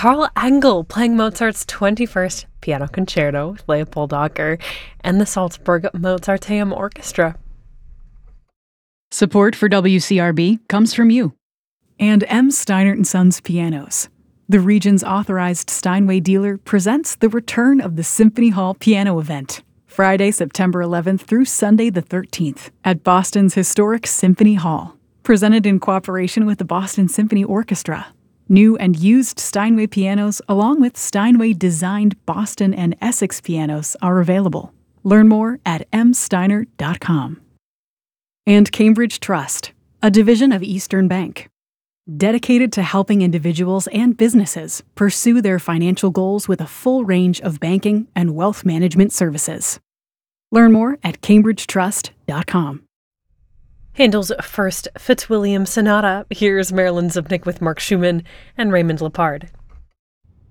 Carl Engel playing Mozart's 21st Piano Concerto with Leopold Auer and the Salzburg Mozarteum Orchestra. Support for WCRB comes from you. And M. Steinert & Sons Pianos. The region's authorized Steinway dealer presents the return of the Symphony Hall Piano Event, Friday, September 11th through Sunday the 13th at Boston's historic Symphony Hall. Presented in cooperation with the Boston Symphony Orchestra. New and used Steinway pianos, along with Steinway-designed Boston and Essex pianos, are available. Learn more at msteinert.com. And Cambridge Trust, a division of Eastern Bank, dedicated to helping individuals and businesses pursue their financial goals with a full range of banking and wealth management services. Learn more at cambridgetrust.com. Handel's First Fitzwilliam Sonata. Here's Marilyn Zupnik with Mark Schumann and Raymond Lepard.